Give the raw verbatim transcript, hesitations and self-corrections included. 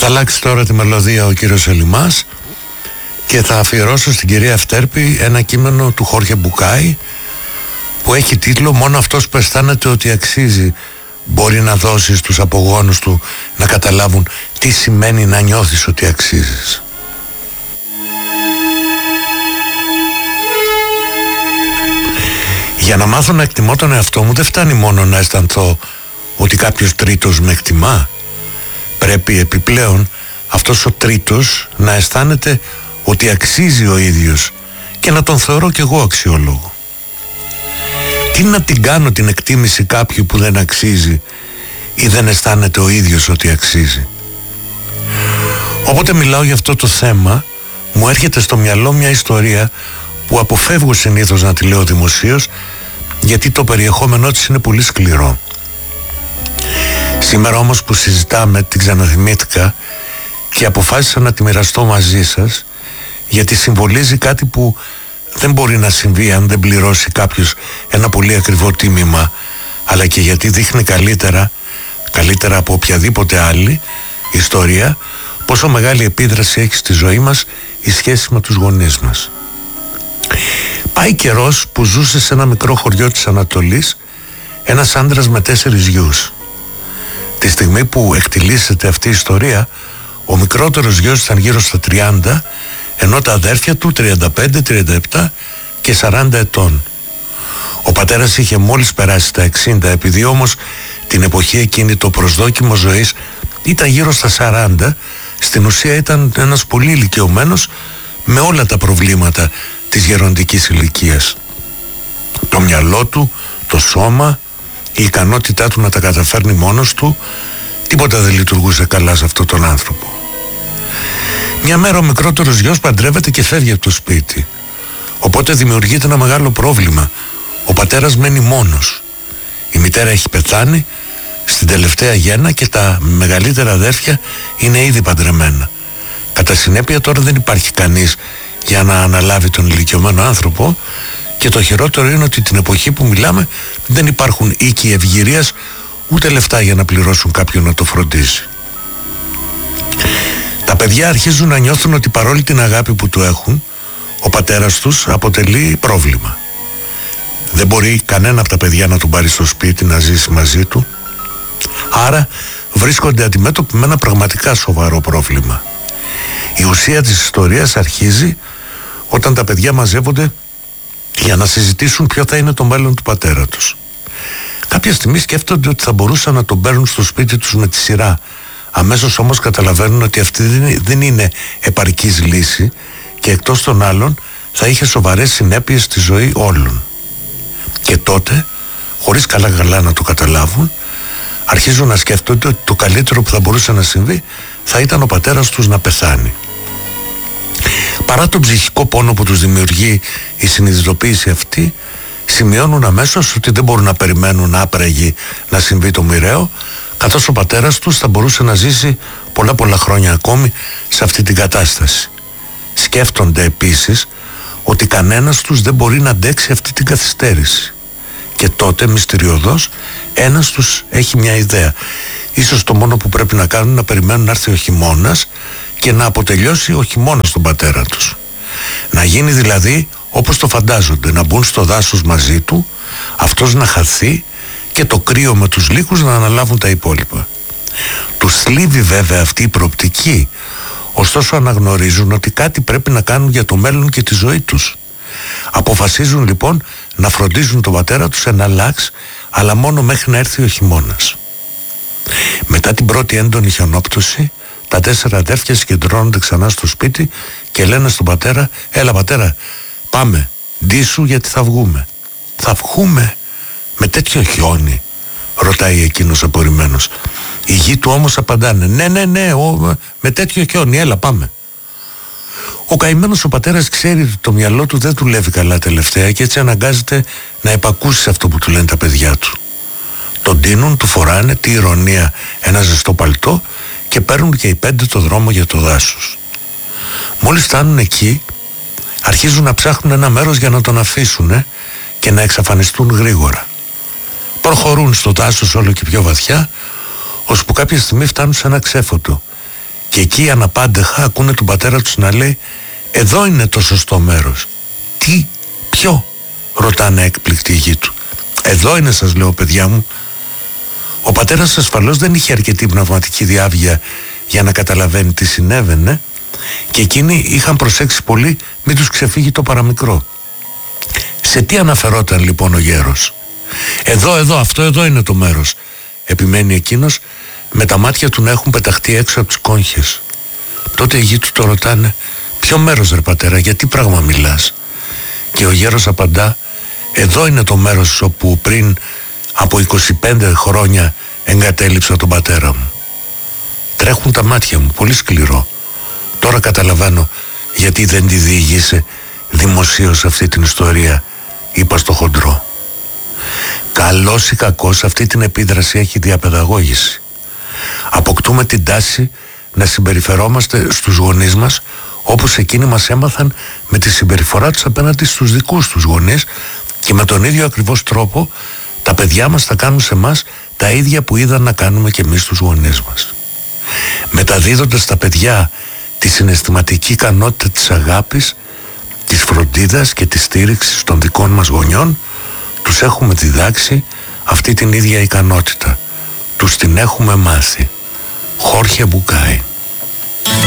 Θα αλλάξει τώρα τη μελωδία ο κύριος Ελιμάς και θα αφιερώσω στην κυρία Φτέρπη ένα κείμενο του Χόρχε Μπουκάη που έχει τίτλο «Μόνο αυτός που αισθάνεται ότι αξίζει μπορεί να δώσει στους απογόνους του να καταλάβουν τι σημαίνει να νιώθεις ότι αξίζεις». Για να μάθω να εκτιμώ τον εαυτό μου δεν φτάνει μόνο να αισθανθώ ότι κάποιος τρίτος με εκτιμά. Πρέπει επιπλέον αυτός ο τρίτος να αισθάνεται ότι αξίζει ο ίδιος και να τον θεωρώ κι εγώ αξιόλογο. Τι να την κάνω την εκτίμηση κάποιου που δεν αξίζει ή δεν αισθάνεται ο ίδιος ότι αξίζει? Όποτε μιλάω για αυτό το θέμα μου έρχεται στο μυαλό μια ιστορία που αποφεύγω συνήθως να τη λέω δημοσίως, γιατί το περιεχόμενό της είναι πολύ σκληρό. Σήμερα όμως που συζητάμε την ξαναθυμήθηκα και αποφάσισα να τη μοιραστώ μαζί σας, γιατί συμβολίζει κάτι που δεν μπορεί να συμβεί αν δεν πληρώσει κάποιος ένα πολύ ακριβό τίμημα, αλλά και γιατί δείχνει καλύτερα καλύτερα από οποιαδήποτε άλλη ιστορία πόσο μεγάλη επίδραση έχει στη ζωή μας η σχέση με τους γονείς μας. Πάει καιρός που ζούσε σε ένα μικρό χωριό της Ανατολής ένας άντρας με τέσσερις γιους. Τη στιγμή που εκτιλήσεται αυτή η ιστορία, ο μικρότερος γιος ήταν γύρω στα τριάντα, ενώ τα αδέρφια του τριάντα πέντε, τριάντα επτά και σαράντα ετών. Ο πατέρας είχε μόλις περάσει τα εξήντα, επειδή όμως την εποχή εκείνη το προσδόκιμο ζωής ήταν γύρω στα σαράντα, στην ουσία ήταν ένας πολύ ηλικιωμένος με όλα τα προβλήματα της γεροντικής ηλικίας. Το μυαλό του, το σώμα, η ικανότητά του να τα καταφέρνει μόνος του, τίποτα δεν λειτουργούσε καλά σε αυτόν τον άνθρωπο. Μια μέρα ο μικρότερος γιος παντρεύεται και φεύγει από το σπίτι. Οπότε δημιουργείται ένα μεγάλο πρόβλημα. Ο πατέρας μένει μόνος. Η μητέρα έχει πεθάνει στην τελευταία γέννα και τα μεγαλύτερα αδέρφια είναι ήδη παντρεμένα. Κατά συνέπεια τώρα δεν υπάρχει κανείς για να αναλάβει τον ηλικιωμένο άνθρωπο, και το χειρότερο είναι ότι την εποχή που μιλάμε δεν υπάρχουν οίκοι ευγυρίας ούτε λεφτά για να πληρώσουν κάποιον να το φροντίζει. Τα παιδιά αρχίζουν να νιώθουν ότι παρόλη την αγάπη που του έχουν, ο πατέρας τους αποτελεί πρόβλημα. Δεν μπορεί κανένα από τα παιδιά να τον πάρει στο σπίτι να ζήσει μαζί του, άρα βρίσκονται αντιμέτωποι με ένα πραγματικά σοβαρό πρόβλημα. Η ουσία της ιστορίας αρχίζει όταν τα παιδιά μαζεύονται για να συζητήσουν ποιο θα είναι το μέλλον του πατέρα τους. Κάποια στιγμή σκέφτονται ότι θα μπορούσαν να τον παίρνουν στο σπίτι τους με τη σειρά. Αμέσως όμως καταλαβαίνουν ότι αυτή δεν είναι επαρκής λύση και εκτός των άλλων θα είχε σοβαρές συνέπειες στη ζωή όλων. Και τότε, χωρίς καλά καλά να το καταλάβουν, αρχίζουν να σκέφτονται ότι το καλύτερο που θα μπορούσε να συμβεί θα ήταν ο πατέρας τους να πεθάνει. Παρά τον ψυχικό πόνο που τους δημιουργεί η συνειδητοποίηση αυτή, σημειώνουν αμέσως ότι δεν μπορούν να περιμένουν άπραγοι να συμβεί το μοιραίο, καθώς ο πατέρας τους θα μπορούσε να ζήσει πολλά πολλά χρόνια ακόμη σε αυτή την κατάσταση. Σκέφτονται επίσης ότι κανένας τους δεν μπορεί να αντέξει αυτή την καθυστέρηση. Και τότε μυστηριωδώς ένας τους έχει μια ιδέα. Ίσως το μόνο που πρέπει να κάνουν είναι να περιμένουν να έρθει ο χειμώνας και να αποτελειώσει ο χειμώνας τον πατέρα τους. Να γίνει δηλαδή όπως το φαντάζονται, να μπουν στο δάσος μαζί του, αυτός να χαθεί και το κρύο με τους λύκους να αναλάβουν τα υπόλοιπα. Τους θλίβει βέβαια αυτή η προοπτική, ωστόσο αναγνωρίζουν ότι κάτι πρέπει να κάνουν για το μέλλον και τη ζωή τους. Αποφασίζουν λοιπόν να φροντίζουν τον πατέρα τους ένα λάξ, αλλά μόνο μέχρι να έρθει ο χειμώνας. Μετά την πρώτη έντονη χιονόπτωση, τα τέσσερα αδέρφια συγκεντρώνονται ξανά στο σπίτι και λένε στον πατέρα: «Έλα πατέρα, πάμε, ντύσου γιατί θα βγούμε». «Θα βγούμε με τέτοιο χιόνι?» ρωτάει εκείνος απορριμμένος. Οι γη του όμως απαντάνε: «Ναι, ναι, ναι, ο, με τέτοιο χιόνι, έλα πάμε». Ο καημένος ο πατέρας ξέρει ότι το μυαλό του δεν δουλεύει καλά τελευταία και έτσι αναγκάζεται να επακούσει αυτό που του λένε τα παιδιά του. Τον ντύνουν, του φοράνε, τι ηρωνία, ένα ζεστό παλτό και παίρνουν και οι πέντε το δρόμο για το δάσος. Μόλις φτάνουν εκεί, αρχίζουν να ψάχνουν ένα μέρος για να τον αφήσουν και να εξαφανιστούν γρήγορα. Προχωρούν στο δάσος όλο και πιο βαθιά, ώσπου κάποια στιγμή φτάνουν σε ένα ξέφωτο Και εκεί αναπάντεχα ακούνε τον πατέρα τους να λέει εδώ είναι το σωστό μέρος. Τι, ποιο, ρωτάνε έκπληκτοι οι γη του. Εδώ είναι, σας λέω, παιδιά μου. Ο πατέρας ασφαλώς δεν είχε αρκετή πνευματική διάβγεια για να καταλαβαίνει τι συνέβαινε και εκείνοι είχαν προσέξει πολύ μην τους ξεφύγει το παραμικρό. Σε τι αναφερόταν λοιπόν ο γέρος? Εδώ, εδώ, αυτό εδώ είναι το μέρος, επιμένει εκείνος, με τα μάτια του να έχουν πεταχτεί έξω από τις κόγχες. Τότε οι γη του το ρωτάνε, ποιο μέρος ρε πατέρα, για τι πράγμα μιλάς? Και ο γέρος απαντά, εδώ είναι το μέρος όπου πριν από είκοσι πέντε χρόνια εγκατέλειψα τον πατέρα μου. Τρέχουν τα μάτια μου, πολύ σκληρό. Τώρα καταλαβαίνω γιατί δεν τη διηγήσε δημοσίως αυτή την ιστορία, είπα στο χοντρό. Καλός ή κακός αυτή την επίδραση έχει διαπαιδαγώγηση. Αποκτούμε την τάση να συμπεριφερόμαστε στους γονείς μας όπως εκείνοι μας έμαθαν με τη συμπεριφορά τους απέναντι στους δικούς τους γονείς και με τον ίδιο ακριβώς τρόπο τα παιδιά μας θα κάνουν σε μας τα ίδια που είδαν να κάνουμε και εμείς τους γονείς μας. Μεταδίδοντας στα παιδιά τη συναισθηματική ικανότητα της αγάπης, της φροντίδας και της στήριξης των δικών μας γονιών, τους έχουμε διδάξει αυτή την ίδια ικανότητα. Τους την έχουμε μάθει. Χόρχε Μπουκάη.